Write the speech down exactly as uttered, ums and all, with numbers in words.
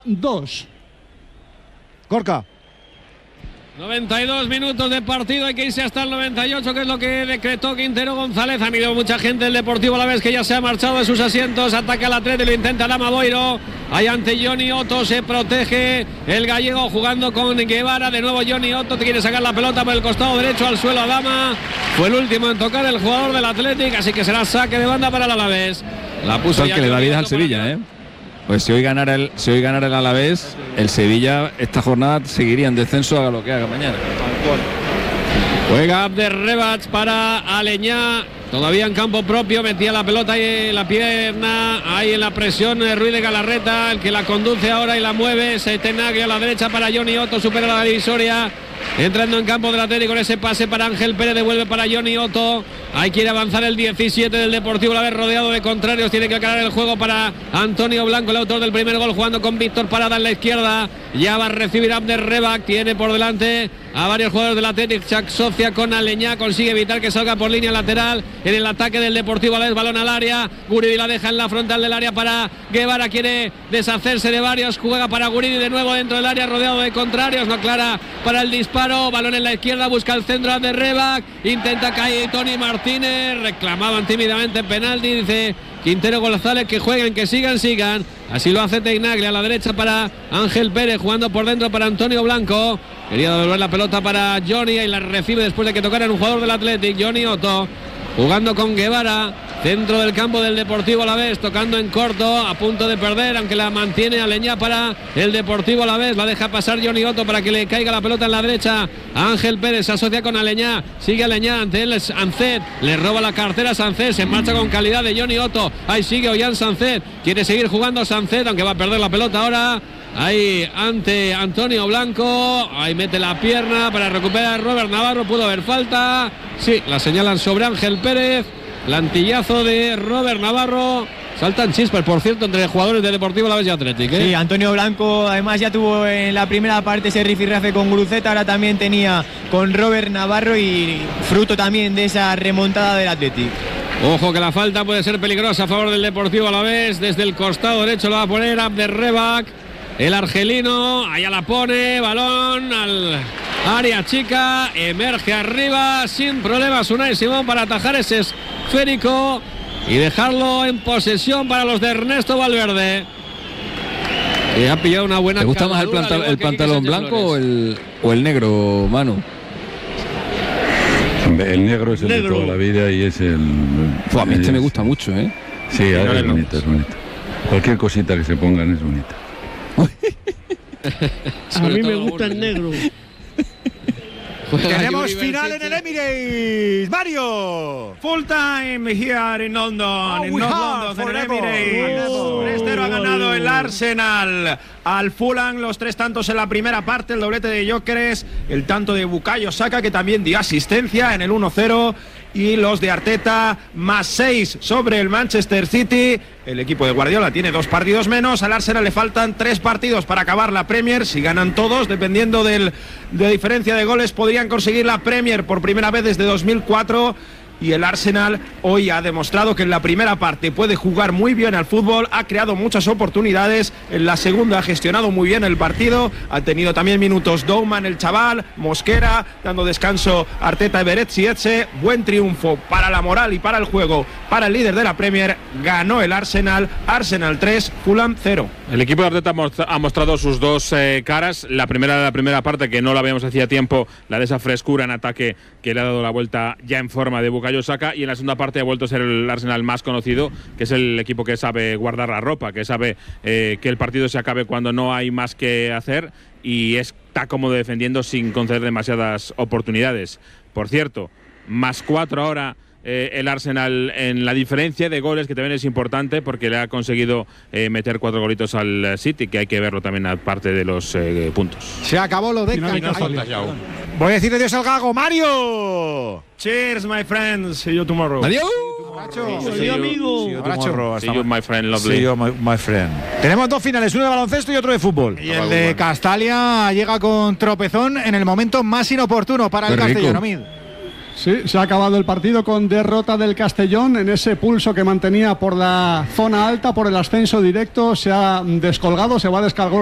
dos. Gorka. noventa y dos minutos de partido, hay que irse hasta el noventa y ocho, que es lo que decretó Quintero González. Han ido mucha gente del Deportivo Alavés, que ya se ha marchado de sus asientos. Ataca el Atleti, lo intenta Lama Boiro. Ahí ante Johnny Otto, se protege el gallego jugando con Guevara. De nuevo Johnny Otto, te quiere sacar la pelota por el costado derecho al suelo. Adama fue el último en tocar, el jugador del Athletic, así que será saque de banda para el Alavés. La puso ya que le da vida al Sevilla, ¿eh? Pues si hoy ganara el, si hoy ganara el Alavés, el Sevilla esta jornada seguiría en descenso, haga lo que haga mañana. Juega Abderrebach para Aleñá, todavía en campo propio, metía la pelota ahí en la pierna, ahí en la presión Ruiz de Galarreta, el que la conduce ahora y la mueve, se Tenaglia a la derecha para Johnny Otto, supera la divisoria. Entrando en campo del Atlético con ese pase para Ángel Pérez, devuelve para Johnny Otto. Ahí quiere avanzar el diecisiete del Deportivo Alavés, rodeado de contrarios. Tiene que aclarar el juego para Antonio Blanco, el autor del primer gol, jugando con Víctor Parada en la izquierda. Ya va a recibir Abderrebach, tiene por delante a varios jugadores del Atlético. Se asocia con Aleñá, consigue evitar que salga por línea lateral en el ataque del Deportivo Alavés. Balón al área, Guridi la deja en la frontal del área para Guevara, quiere deshacerse de varios, juega para Guridi de nuevo dentro del área, rodeado de contrarios, no aclara para el disparo. Balón en la izquierda, busca el centro Abderrebach, intenta caer Tony Martínez, reclamaban tímidamente penalti, dice Quintero González que jueguen, que sigan, sigan. Así lo hace Tenaglia a la derecha para Ángel Pérez, jugando por dentro para Antonio Blanco. Quería devolver la pelota para Johnny y la recibe después de que tocara en un jugador del Athletic, Johnny Otto, jugando con Guevara, centro del campo del Deportivo Alavés, tocando en corto, a punto de perder, aunque la mantiene Aleñá para el Deportivo Alavés, la deja pasar Johnny Otto para que le caiga la pelota en la derecha a Ángel Pérez, se asocia con Aleñá, sigue Aleñá, ante él es Sancet, le roba la cartera a Sancet, se marcha con calidad de Johnny Otto, ahí sigue Ollán Sancet, quiere seguir jugando Sancet, aunque va a perder la pelota ahora. Ahí ante Antonio Blanco, ahí mete la pierna para recuperar a Robert Navarro, pudo haber falta, sí, la señalan sobre Ángel Pérez, plantillazo de Robert Navarro. Saltan chispas, por cierto, entre jugadores de Deportivo Alavés y Athletic, ¿eh? Sí, Antonio Blanco además ya tuvo en la primera parte ese rifirrafe con Guruceta, ahora también tenía con Robert Navarro y fruto también de esa remontada del Athletic. Ojo que la falta puede ser peligrosa a favor del Deportivo Alavés, desde el costado derecho lo va a poner Abderrebach. El argelino, allá la pone, balón al área chica, emerge arriba sin problemas Unai Simón para atajar ese esférico y dejarlo en posesión para los de Ernesto Valverde. Y ha pillado una buena. ¿Te gusta más el, planta, el pantalón blanco o el, o el negro, Manu? El negro es el negro de toda la vida y es el... Fue, a mí este me gusta mucho, ¿eh? Sí, es, es bonito, es bonito. Cualquier cosita que se pongan es bonita. A mí me gusta el negro. Tenemos final en el Emirates, Mario. Full time here in London, Oh, in we North have London, en el forever. Emirates. tres cero ha ganado el Arsenal al Fulham, los tres tantos en la primera parte, el doblete de Gyökeres, el tanto de Bukayo Saka, que también dio asistencia en el uno cero, y los de Arteta más seis sobre el Manchester City. El equipo de Guardiola tiene dos partidos menos, al Arsenal le faltan tres partidos para acabar la Premier. Si ganan todos, dependiendo del, de diferencia de goles, podrían conseguir la Premier por primera vez desde dos mil cuatro. Y el Arsenal hoy ha demostrado que en la primera parte puede jugar muy bien al fútbol, ha creado muchas oportunidades, en la segunda ha gestionado muy bien el partido, ha tenido también minutos Douman, el chaval, Mosquera, dando descanso Arteta, Everett y Etxe. Buen triunfo para la moral y para el juego, para el líder de la Premier. Ganó el Arsenal, Arsenal tres, Fulham cero. El equipo de Arteta ha mostrado sus dos eh, caras. La primera de la primera parte, que no la habíamos hacía tiempo, la de esa frescura en ataque que le ha dado la vuelta ya en forma de Bukayo Saka, y en la segunda parte ha vuelto a ser el Arsenal más conocido, que es el equipo que sabe guardar la ropa, que sabe eh, que el partido se acabe cuando no hay más que hacer, y está cómodo defendiendo sin conceder demasiadas oportunidades. Por cierto, más cuatro ahora Eh, el Arsenal en la diferencia de goles, que también es importante porque le ha conseguido eh, meter cuatro golitos al City, que hay que verlo también aparte de los eh, puntos. Se acabó lo de Cancelo. Voy a decir adiós al Gago, Mario. Cheers, my friends. See you tomorrow. Adiós. Sí, amigo. See you, my friend, lovely. See you, my, my friend. Tenemos dos finales, uno de baloncesto y otro de fútbol. Y el de Castalia llega con tropezón en el momento más inoportuno para el Castellón. Sí, se ha acabado el partido con derrota del Castellón en ese pulso que mantenía por la zona alta, por el ascenso directo. Se ha descolgado, se va a descargar